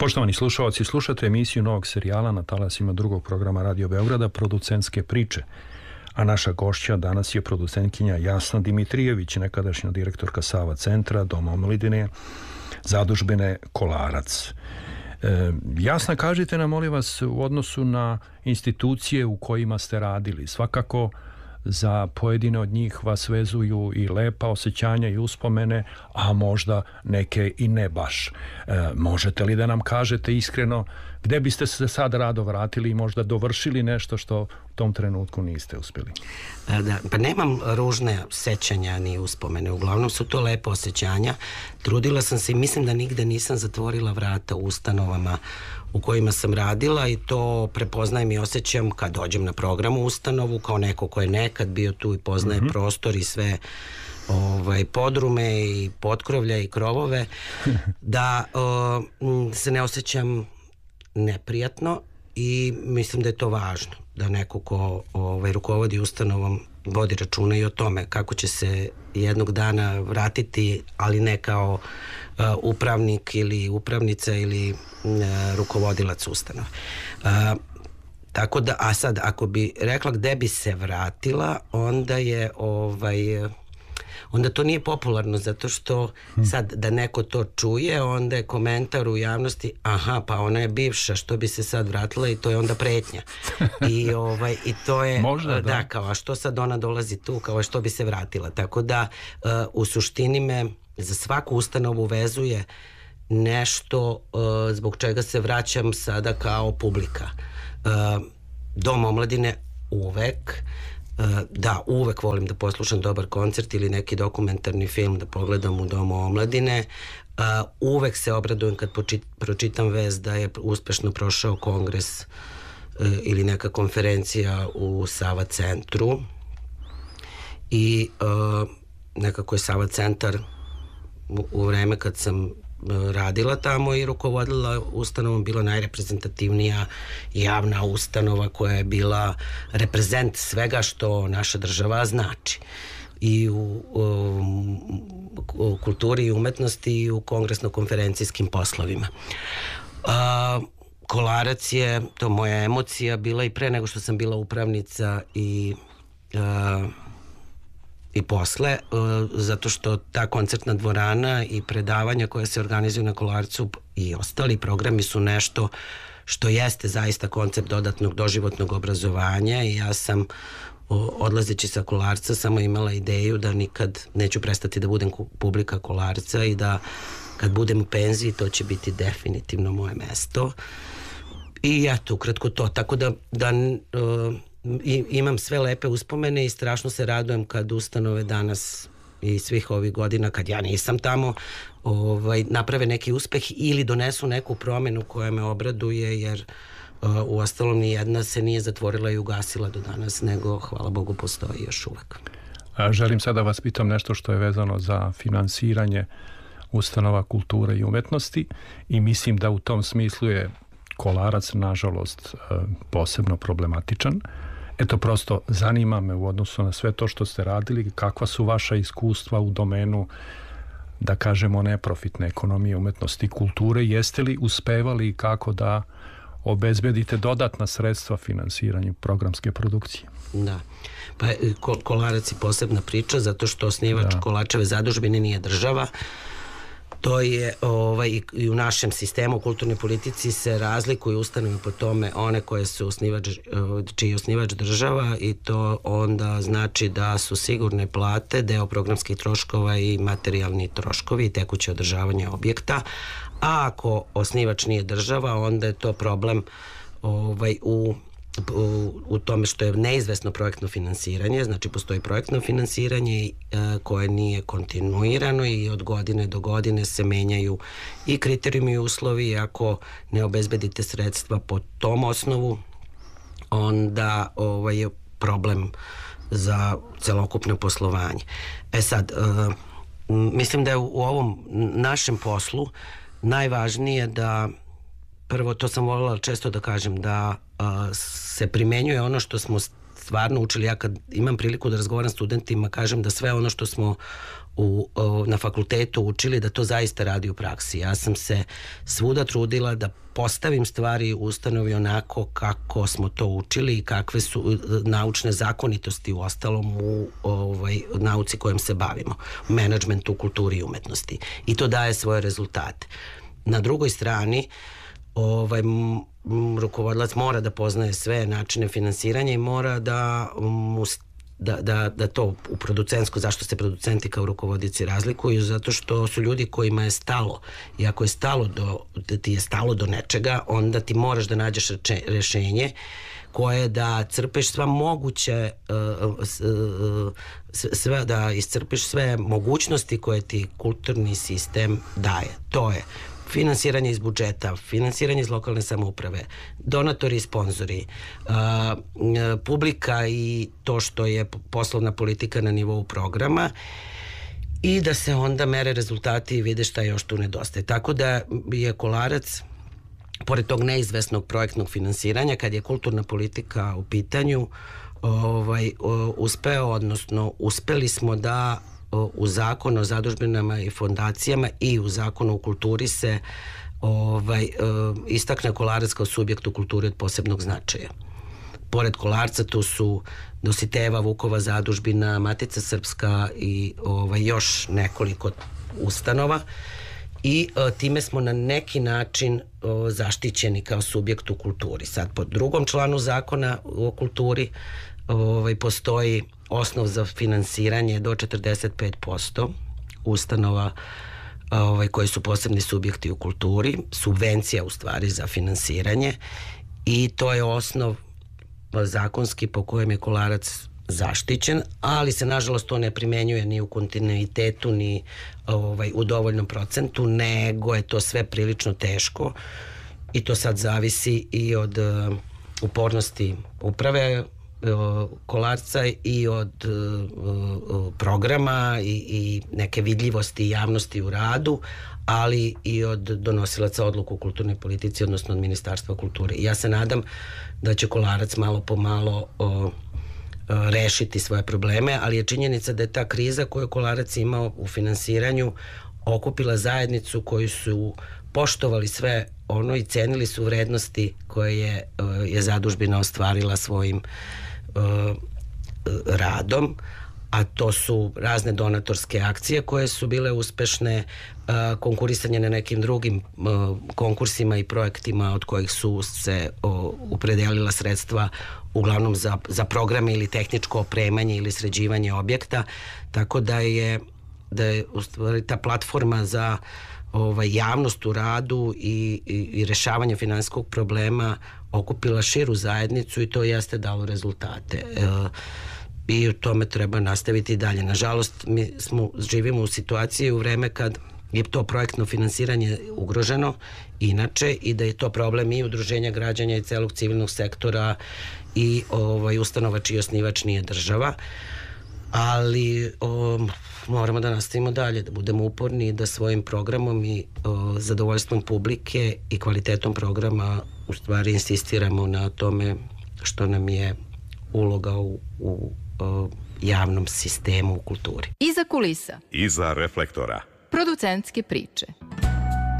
Poštovani slušalci, slušate emisiju novog serijala na talasima drugog programa Radio Beograda Producentske priče. A naša gošća danas je producentkinja Jasna Dimitrijević, nekadašnja direktorka Sava centra, Doma omladine, zadužbine Kolarac. Jasna, kažite nam, molim vas, u odnosu na institucije u kojima ste radili. Svakako za pojedine od njih vas vezuju i lepa osjećanja i uspomene, a možda neke i ne baš. Možete li da nam kažete iskreno gde biste se sad rado vratili i možda dovršili nešto što u tom trenutku niste uspjeli? Pa nemam ružne sećanja ni uspomene, uglavnom su to lepe osjećanja. Trudila sam se i mislim da nigde nisam zatvorila vrata u ustanovama u kojima sam radila i to prepoznajem i osjećam kad dođem na program u ustanovu kao neko ko je nekad bio tu i poznaje prostor i sve podrume i potkrovlja i krovove, da se ne osjećam neprijatno i mislim da je to važno da neko ko rukovodi ustanovom vodi računa i o tome kako će se jednog dana vratiti, ali ne kao upravnik ili upravnica ili rukovodilac ustanove. Tako da, a sad ako bi rekla gde bi se vratila, onda je onda to nije popularno, zato što sad da neko to čuje, onda je komentar u javnosti, aha, pa ona je bivša, što bi se sad vratila, i to je onda pretnja. I to je, možda, da, kao, a što sad ona dolazi tu, kao što bi se vratila. Tako da, u suštini me za svaku ustanovu vezuje nešto zbog čega se vraćam sada kao publika. Dom omladine uvek, da, uvek volim da poslušam dobar koncert ili neki dokumentarni film da pogledam u Domu omladine. Uvek se obradujem kad pročitam vest da je uspešno prošao kongres ili neka konferencija u Sava centru i nekako je Sava centar u vreme kad sam radila tamo i rukovodila ustanovom bila najreprezentativnija javna ustanova koja je bila reprezent svega što naša država znači i u kulturi i umetnosti i u kongresno-konferencijskim poslovima. Kolarac je, to moja emocija bila i pre nego što sam bila upravnica i posle, zato što ta koncertna dvorana i predavanja koja se organizuju na Kolarcu i ostali programi su nešto što jeste zaista koncept dodatnog doživotnog obrazovanja i ja sam odlazeći sa Kolarca samo imala ideju da nikad neću prestati da budem publika Kolarca i da kad budem u penziji to će biti definitivno moje mesto. I eto, ukratko to. Tako da imam sve lepe uspomene i strašno se radujem kad ustanove danas i svih ovih godina kad ja nisam tamo naprave neki uspeh ili donesu neku promenu koja me obraduje, jer uostalom ni jedna se nije zatvorila i ugasila do danas, nego hvala Bogu postoji još uvek. Želim sada da vas pitam nešto što je vezano za finansiranje ustanova kulture i umetnosti i mislim da u tom smislu je Kolarac nažalost posebno problematičan. Eto, prosto zanima me u odnosu na sve to što ste radili, kakva su vaša iskustva u domenu, da kažemo, neprofitne ekonomije, umetnosti i kulture. Jeste li uspevali i kako da obezbedite dodatna sredstva finansiranju programske produkcije? Da, pa Kolarac je posebna priča zato što osnivač Kolačeve zadužbine nije država. To je i u našem sistemu u kulturnoj politici se razlikuju ustanove po tome, one koje su čiji je osnivač država, i to onda znači da su sigurne plate, deo programskih troškova i materijalni troškovi i tekuće održavanje objekta, a ako osnivač nije država, onda je to problem u tome što je neizvesno projektno finansiranje. Znači postoji projektno finansiranje koje nije kontinuirano i od godine do godine se menjaju i kriterijumi i uslovi, i ako ne obezbedite sredstva po tom osnovu, onda je problem za celokupno poslovanje. Sad, mislim da je u ovom našem poslu najvažnije da, prvo, to sam voljela često da kažem, da se primenjuje ono što smo stvarno učili. Ja kad imam priliku da razgovaram s studentima, kažem da sve ono što smo na fakultetu učili, da to zaista radi u praksi. Ja sam se svuda trudila da postavim stvari u ustanovi onako kako smo to učili i kakve su naučne zakonitosti u ostalom u nauci kojom se bavimo, menadžmentu, kulturi i umetnosti. I to daje svoje rezultate. Na drugoj strani, rukovodilac mora da poznaje sve načine finansiranja i mora da to u producentsko, zašto se producenti kao rukovodioci razlikuju, zato što su ljudi kojima je stalo, i ako je ti je stalo do nečega, onda ti moraš da nađeš rešenje koje da crpeš sva moguće da iscrpiš sve mogućnosti koje ti kulturni sistem daje. To je finansiranje iz budžeta, finansiranje iz lokalne samouprave, donatori i sponzori, publika i to što je poslovna politika na nivou programa, i da se onda mere rezultati i vide šta još tu nedostaje. Tako da je Kolarac, pored tog neizvesnog projektnog finansiranja, kad je kulturna politika u pitanju, uspeo, odnosno uspeli smo da u zakonu o zadužbinama i fondacijama i u zakonu o kulturi se istakne Kolarac kao subjekt u kulturi od posebnog značaja. Pored Kolarca tu su Dositejeva Vukova zadužbina, Matica Srpska i još nekoliko ustanova, i time smo na neki način zaštićeni kao subjekt u kulturi. Sad po drugom članu zakona o kulturi postoji osnov za finansiranje do 45% ustanova koji su posebni subjekti u kulturi, subvencija u stvari za finansiranje, i to je osnov zakonski po kojem je Kolarac zaštićen, ali se nažalost to ne primenjuje ni u kontinuitetu ni u dovoljnom procentu, nego je to sve prilično teško, i to sad zavisi i od upornosti uprave Kolarca i od programa i neke vidljivosti i javnosti u radu, ali i od donosilaca odluku u kulturnoj politici, odnosno od Ministarstva kulture. I ja se nadam da će Kolarac malo po malo rešiti svoje probleme, ali je činjenica da je ta kriza koju Kolarac imao u finansiranju okupila zajednicu koji su poštovali sve ono i cenili su vrednosti koje je zadužbina ostvarila svojim radom, a to su razne donatorske akcije koje su bile uspešne, konkurisanje na nekim drugim konkursima i projektima od kojih su se opredelila sredstva uglavnom za programe ili tehničko opremanje ili sređivanje objekta, tako da je u stvari ta platforma za javnost u radu i rešavanje finansijskog problema okupila širu zajednicu, i to jeste dalo rezultate. I u tome treba nastaviti dalje. Nažalost, mi živimo u situaciji u vreme kad je to projektno finansiranje ugroženo inače, i da je to problem i udruženja građana i celog civilnog sektora i ustanova čiji osnivač nije država, ali moramo da nastavimo dalje, da budemo uporni i da svojim programom i zadovoljstvom publike i kvalitetom programa u stvari insistiramo na tome što nam je uloga u javnom sistemu u kulturi. Iza kulisa. Iza reflektora. Producentske priče.